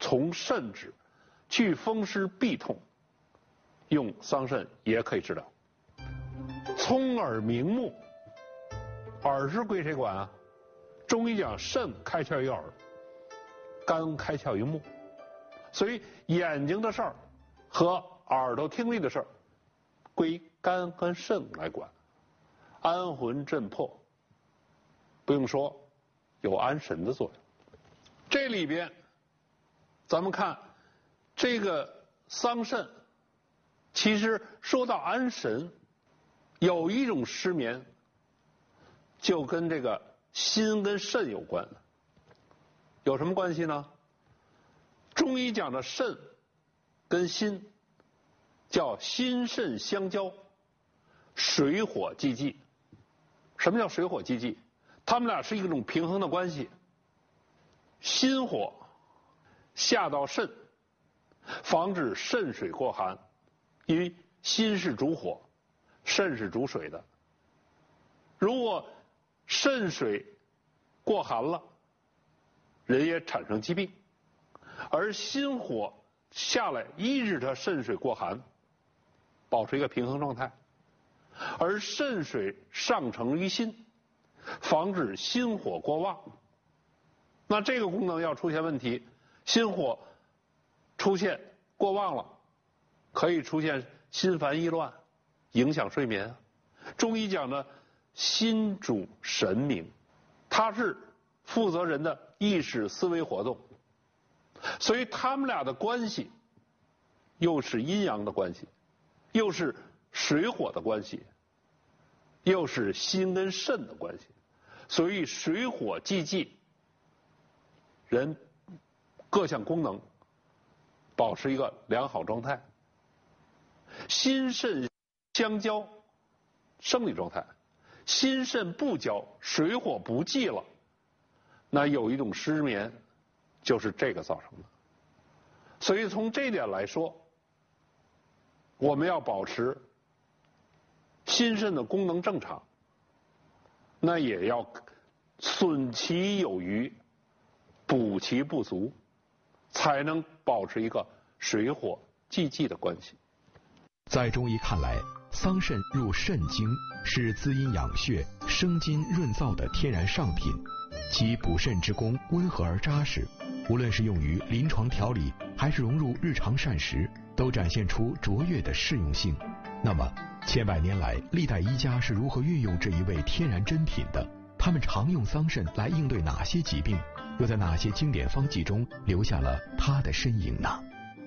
从肾指，去风湿痹痛，用桑葚也可以治疗。聪耳明目，耳是归谁管啊？中医讲肾开窍于耳，肝开窍于目，所以眼睛的事儿和耳朵听力的事儿归肝跟肾来管。安魂镇魄，不用说，有安神的作用。这里边咱们看这个桑葚，其实说到安神，有一种失眠就跟这个心跟肾有关。有什么关系呢？中医讲的肾跟心叫心肾相交，水火既济。什么叫水火既济？他们俩是一种平衡的关系。心火下到肾，防止肾水过寒，因为心是主火，肾是主水的。如果肾水过寒了，人也产生疾病，而心火下来抑制它肾水过寒，保持一个平衡状态。而肾水上承于心，防止心火过旺。那这个功能要出现问题，心火出现过旺了，可以出现心烦意乱，影响睡眠。中医讲的心主神明，它是负责人的意识思维活动，所以他们俩的关系又是阴阳的关系，又是水火的关系，又是心跟肾的关系，所以水火既济，人各项功能保持一个良好状态。心肾相交，生理状态；心肾不交，水火不济了，那有一种失眠，就是这个造成的。所以从这点来说，我们要保持心肾的功能正常，那也要损其有余，补其不足，才能保持一个水火既济的关系。 在中医看来，桑葚入肾经，是滋阴养血、生津润燥的天然上品，其补肾之功温和而扎实，无论是用于临床调理，还是融入日常膳食，都展现出卓越的适用性。那么千百年来，历代医家是如何运用这一味天然珍品的？他们常用桑葚来应对哪些疾病？又在哪些经典方剂中留下了它的身影呢？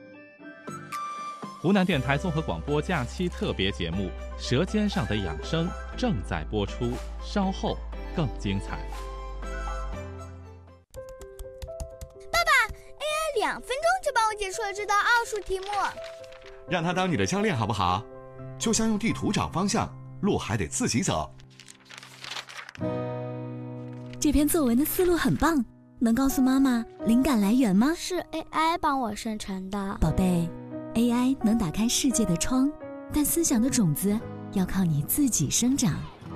湖南电台综合广播假期特别节目《舌尖上的养生》正在播出，稍后更精彩。 爸爸 ，AI 2分钟就帮我解出了这道奥数题目。 让他当你的教练好不好？就像用地图找方向，路还得自己走。 这篇作文的思路很棒，能告诉妈妈灵感来源吗？ 是 AI 帮我生成的。 宝贝，AI 能打开世界的窗，但思想的种子要靠你自己生长。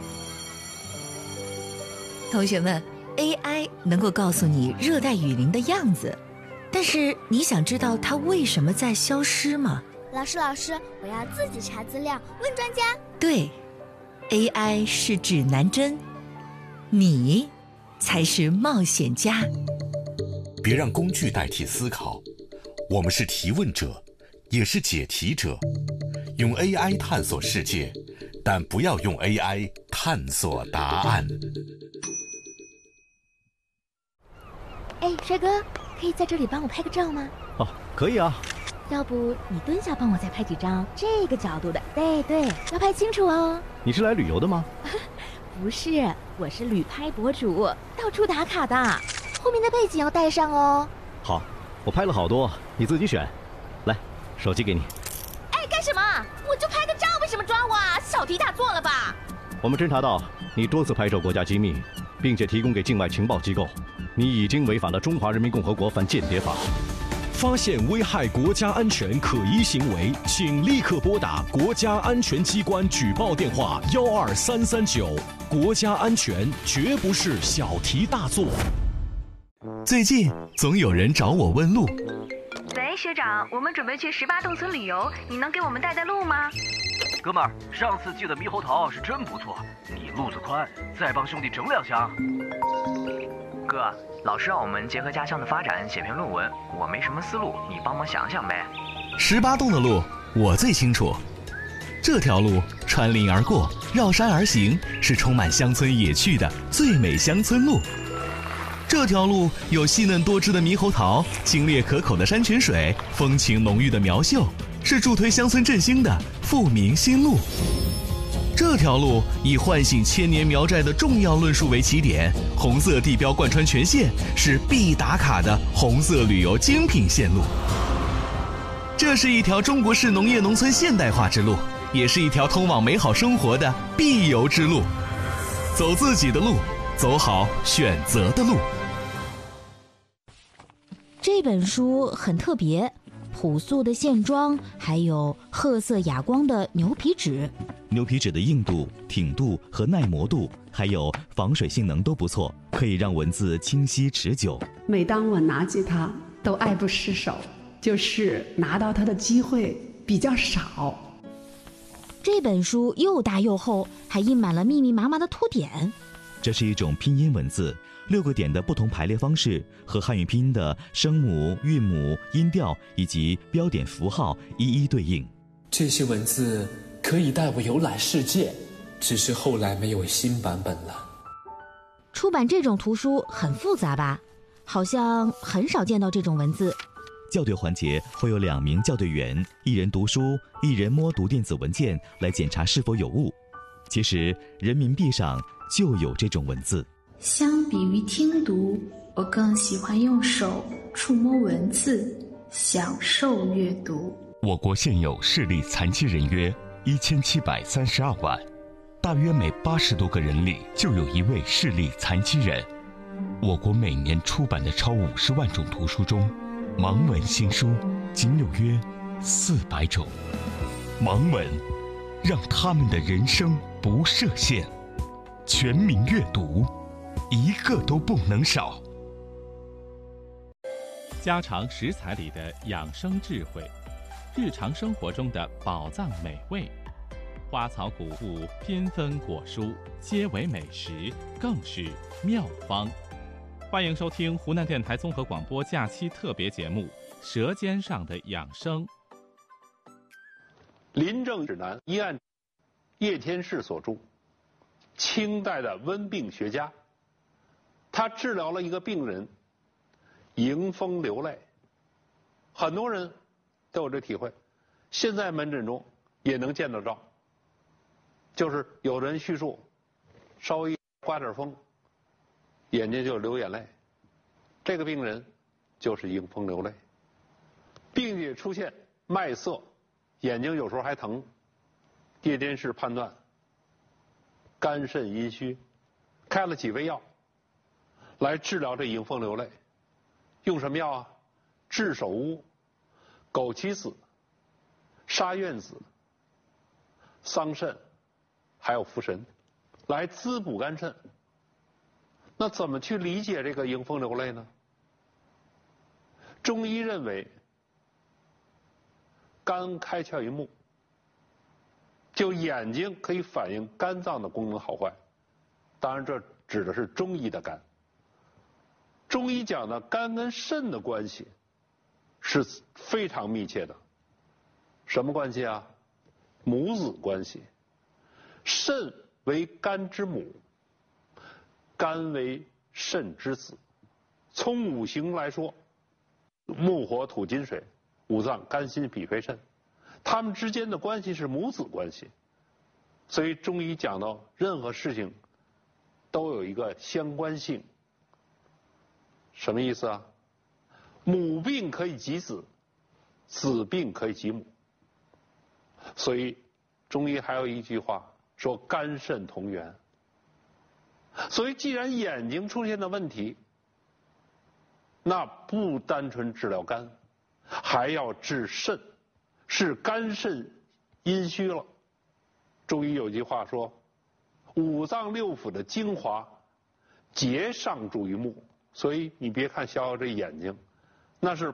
同学们 ，AI 能够告诉你热带雨林的样子，但是你想知道它为什么在消失吗？ 老师，我要自己查资料，问专家。 对 ，AI 是指南针，你才是冒险家。 别让工具代替思考，我们是提问者，也是解题者。用 AI 探索世界，但不要用 AI 探索答案。 哎，帅哥，可以在这里帮我拍个照吗？ 哦，可以啊。 要不你蹲下帮我再拍几张这个角度的。对，要拍清楚哦。 你是来旅游的吗？ 不是，我是旅拍博主，到处打卡的。后面的背景要带上哦。 好，我拍了好多，你自己选。来，手机给你。 哎，干什么？我就拍个照，为什么抓我啊？小题大做了吧？ 我们侦查到你多次拍摄国家机密，并且提供给境外情报机构，你已经违反了《中华人民共和国反间谍法》。 发现危害国家安全可疑行为，请立刻拨打国家安全机关举报电话12339。国家安全绝不是小题大做。 最近总有人找我问路。 喂，学长，我们准备去18洞村旅游，你能给我们带路吗？ 哥们儿，上次去的猕猴桃是真不错，你路子宽，再帮兄弟整2箱。 哥，老师让我们结合家乡的发展写篇论文，我没什么思路，你帮忙想想呗。 18洞的路我最清楚，这条路穿林而过，绕山而行，是充满乡村野趣的最美乡村路。这条路有细嫩多汁的猕猴桃，清冽可口的山泉水，风情浓郁的苗绣，是助推乡村振兴的富民新路。这条路以唤醒千年苗寨的重要论述为起点，红色地标贯穿全线，是必打卡的红色旅游精品线路。这是一条中国式农业农村现代化之路，也是一条通往美好生活的必游之路。走自己的路，走好选择的路。 这本书很特别，朴素的线装，还有褐色哑光的牛皮纸。 牛皮纸的硬度、挺度和耐磨度，还有防水性能都不错，可以让文字清晰持久。 每当我拿起它，都爱不释手，就是拿到它的机会比较少。 这本书又大又厚，还印满了密密麻麻的图点。 这是一种拼音文字，6个点的不同排列方式和汉语拼音的声母、韵母、音调以及标点符号一一对应。 这些文字可以带我游览世界，只是后来没有新版本了。 出版这种图书很复杂吧？好像很少见到这种文字。 校对环节会有2名校对员，一人读书，一人摸读电子文件来检查是否有误。其实人民币上就有这种文字。 相比于听读，我更喜欢用手触摸文字，享受阅读。 我国现有视力残疾人约1732万，大约每80多个人里就有1位视力残疾人。我国每年出版的超50万种图书中，盲文新书仅有约400种。盲文让他们的人生不设限，全民阅读，一个都不能少。 家常食材里的养生智慧，日常生活中的宝藏美味，花草谷物缤纷果蔬，皆为美食，更是妙方。欢迎收听湖南电台综合广播假期特别节目《舌尖上的养生》。 临症指南一案，叶天士所著，清代的温病学家，他治疗了一个病人迎风流泪。很多人都有这体会，现在门诊中也能见得到，就是有人叙述稍微刮点风，眼睛就流眼泪，这个病人就是迎风流泪，并且出现脉涩，眼睛有时候还疼。叶天士判断肝肾阴虚，开了几味药来治疗这迎风流泪。用什么药啊？炙首乌、枸杞子、沙苑子、桑葚，还有茯神，来滋补肝肾。那怎么去理解这个迎风流泪呢？中医认为，肝开窍于目，就眼睛可以反映肝脏的功能好坏。当然，这指的是中医的肝。中医讲的肝跟肾的关系是非常密切的。什么关系啊？母子关系。肾为肝之母，肝为肾之子。从五行来说，木火土金水，五脏肝心脾肺肾，它们之间的关系是母子关系。所以中医讲到任何事情都有一个相关性。什么意思啊？母病可以及子，子病可以及母。所以中医还有一句话说肝肾同源。所以既然眼睛出现的问题，那不单纯治疗肝，还要治肾，是肝肾阴虚了。中医有句话说，五脏六腑的精华结上注于目， 所以你别看小小这眼睛，那是